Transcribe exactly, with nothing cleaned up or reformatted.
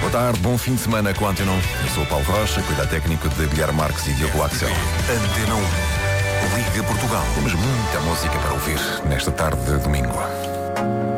Boa tarde, bom fim de semana com a Antena um. Eu sou o Paulo Rocha, cuidado técnico de Guilherme Marques e Diogo Axel. Antena um, Liga Portugal. Temos muita música para ouvir nesta tarde de domingo.